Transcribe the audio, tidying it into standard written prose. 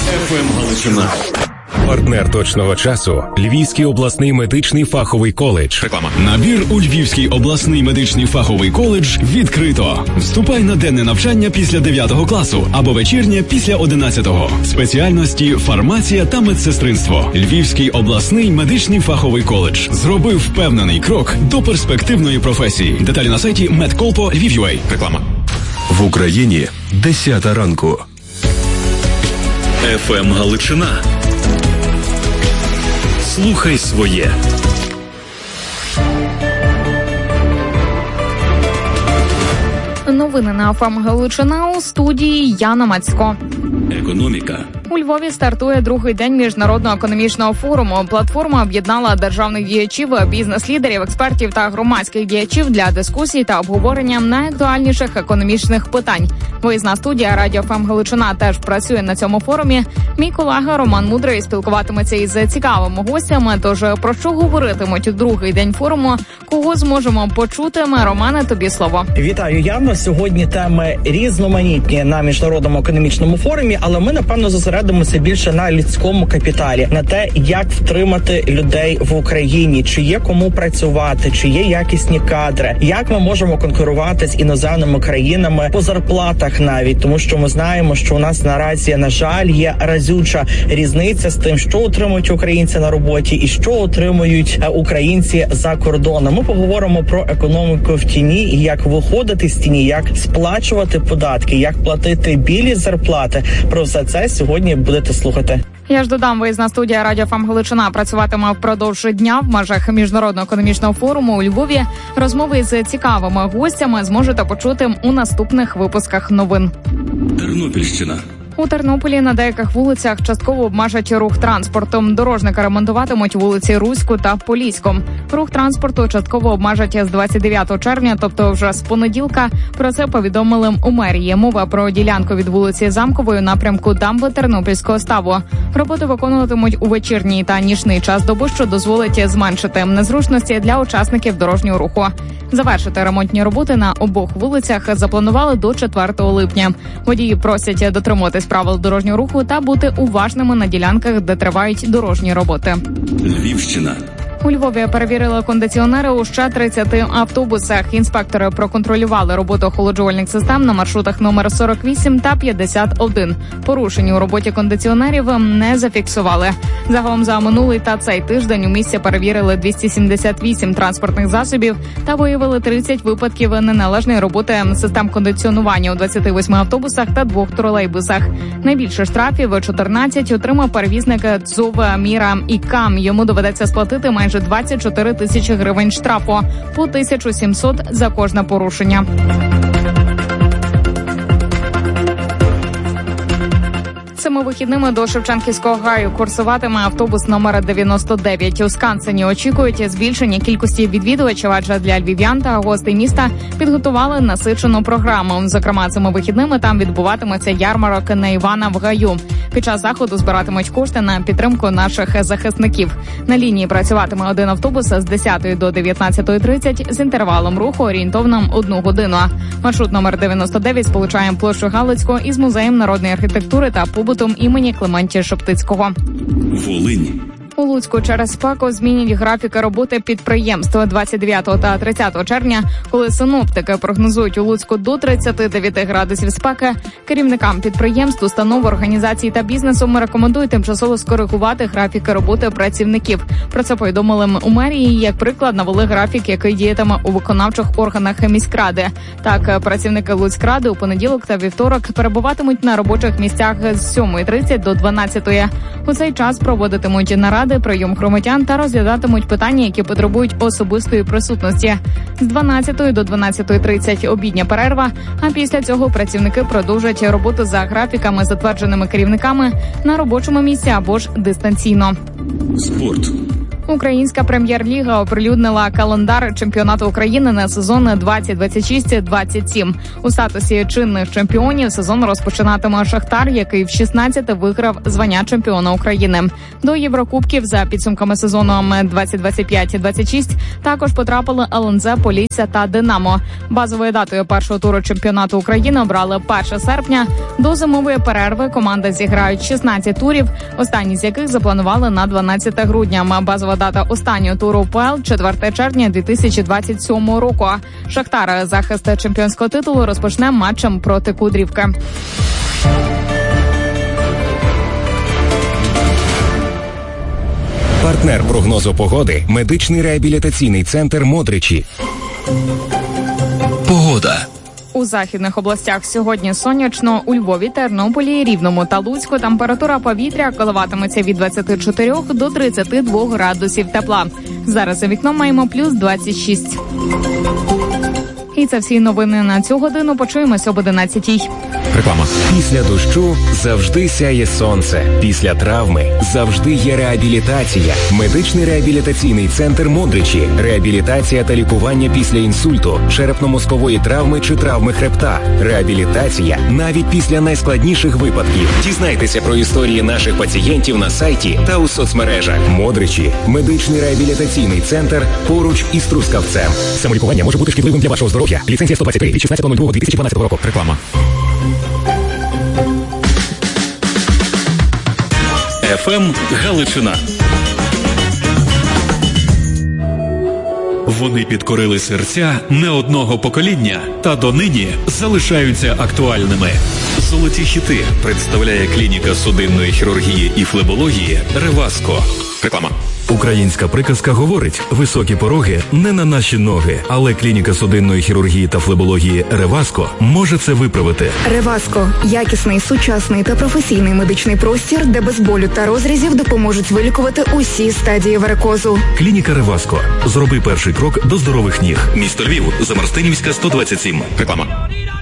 ФМ Галичина. Партнер точного часу – Львівський обласний медичний фаховий коледж. Реклама. Набір у Львівський обласний медичний фаховий коледж відкрито. Вступай на денне навчання після 9 класу або вечірнє після 11-го. Спеціальності фармація та медсестринство. Львівський обласний медичний фаховий коледж зробив впевнений крок до перспективної професії. Деталі на сайті medcolpo.lviv.ua. Реклама. В Україні 10 ранку. ФМ Галичина. Слухай своє. Новини на ФМ Галичина, у студії Яна Мацько. Економіка. У Львові стартує другий день Міжнародного економічного форуму. Платформа об'єднала державних діячів, бізнес-лідерів, експертів та громадських діячів для дискусій та обговорення найактуальніших економічних питань. Виїзна студія Радіо ФМ Галичина теж працює на цьому форумі. Мій колега Роман Мудрий спілкуватиметься із цікавими гостями. Тож про що говоритимуть у другий день форуму? Кого зможемо почути? Романе, тобі слово. Вітаю, Яно. Сьогодні теми різноманітні на Міжнародному економічному форумі, але ми, напевно, зосередимося більше на людському капіталі, на те, як втримати людей в Україні, чи є кому працювати, чи є якісні кадри, як ми можемо конкурувати з іноземними країнами по зарплатах навіть, тому що ми знаємо, що у нас наразі, на жаль, є разюча різниця з тим, що отримують українці на роботі і що отримують українці за кордоном. Ми поговоримо про економіку в тіні і як виходити з тіні, як сплачувати податки, як платити білі зарплати. Про все це сьогодні будете слухати. Я ж додам, виїзна студія Радіо ФМ Галичина працюватиме впродовж дня в межах Міжнародного економічного форуму у Львові. Розмови з цікавими гостями зможете почути у наступних випусках новин. Тернопільщина. У Тернополі на деяких вулицях частково обмежать рух транспортом. Дорожники ремонтуватимуть вулиці Руську та Поліську. Рух транспорту частково обмежать з 29 червня, тобто вже з понеділка. Про це повідомили у мерії. Мова про ділянку від вулиці Замкової у напрямку дамби Тернопільського ставу. Роботи виконуватимуть у вечірній та нічний час доби, що дозволить зменшити незручності для учасників дорожнього руху. Завершити ремонтні роботи на обох вулицях запланували до 4 липня. Водії просять дотримуватись правил дорожнього руху та бути уважними на ділянках, де тривають дорожні роботи. Львівщина. У Львові перевірили кондиціонери у ще 30 автобусах. Інспектори проконтролювали роботу охолоджувальних систем на маршрутах номер 48 та 51. Порушень у роботі кондиціонерів не зафіксували. Загалом за минулий та цей тиждень у місті перевірили 278 транспортних засобів та виявили 30 випадків неналежної роботи систем кондиціонування у 28 автобусах та 2 тролейбусах. Найбільше штрафів – 14 отримав перевізник ТЗОВ «Міра і КАМ». Йому доведеться сплатити майже 24 тисячі гривень штрафу, по 1700 за кожне порушення. Цими вихідними до Шевченківського гаю курсуватиме автобус номер 99. У Скансені очікують збільшення кількості відвідувачів, адже для львів'ян та гостей міста підготували насичену програму. Зокрема, цими вихідними там відбуватиметься ярмарок на Івана в гаю. Під час заходу збиратимуть кошти на підтримку наших захисників. На лінії працюватиме один автобус з 10 до 19:30 з інтервалом руху орієнтовним 1 годину. Маршрут номер 99 сполучає площу Галицьку із музеєм народної архітектури та побутом імені Клементія Шептицького. Волинь. У Луцьку через спеку змінять графіки роботи підприємств 29 та 30 червня, коли синоптики прогнозують у Луцьку до 39 градусів спеки. Керівникам підприємств, установ, організацій та бізнесу ми рекомендують тимчасово скоригувати графіки роботи працівників. Про це повідомили у мерії. Як приклад навели графік, який діятиме у виконавчих органах міськради. Так, працівники Луцькради у понеділок та вівторок перебуватимуть на робочих місцях з 7:30 до 12:00. У цей час проводитимуть наради, прийом громадян та розглядатимуть питання, які потребують особистої присутності. З 12 до 12:30 обідня перерва, а після цього працівники продовжать роботу за графіками, затвердженими керівниками на робочому місці або ж дистанційно. Спорт. Українська прем'єр-ліга оприлюднила календар чемпіонату України на сезон 2026-27. У статусі чинних чемпіонів сезон розпочинатиме «Шахтар», який в 16-те виграв звання чемпіона України. До Єврокубків за підсумками сезону 2025-26 також потрапили ЛНЗ, Полісся та Динамо. Базовою датою першого туру чемпіонату України обрали 1 серпня. До зимової перерви команди зіграють 16 турів, останні з яких запланували на 12 грудня. Базова дата останнього туру УПЛ – 4 червня 2027 року. «Шахтар» захист чемпіонського титулу розпочне матчем проти Кудрівки. Партнер прогнозу погоди – медичний реабілітаційний центр «Модричі». Погода. У західних областях сьогодні сонячно. У Львові, Тернополі, Рівному та Луцьку температура повітря коливатиметься від 24 до 32 градусів тепла. Зараз за вікном маємо плюс 26. І це всі новини на цю годину. Почуємося об 11-й. Реклама. Після дощу завжди сяє сонце. Після травми завжди є реабілітація. Медичний реабілітаційний центр «Модричі». Реабілітація та лікування після інсульту, черепно-мозкової травми чи травми хребта. Реабілітація навіть після найскладніших випадків. Дізнайтеся про історії наших пацієнтів на сайті та у соцмережах. «Модричі» – медичний реабілітаційний центр поруч із Трускавцем. Самолікування може бути шкідливим для вашого здоров'я. Ліцензія 123 від 16.02.2012 року. Реклама. ФМ Галичина. Вони підкорили серця не одного покоління та донині залишаються актуальними. Золоті хіти представляє клініка судинної хірургії і флебології «Реваско». Реклама. Українська приказка говорить: високі пороги не на наші ноги, але клініка судинної хірургії та флебології «Реваско» може це виправити. «Реваско» – якісний, сучасний та професійний медичний простір, де без болю та розрізів допоможуть вилікувати усі стадії варикозу. Клініка «Реваско». Зроби перший крок до здорових ніг. Місто Львів, Замарстинівська, 127. Реклама.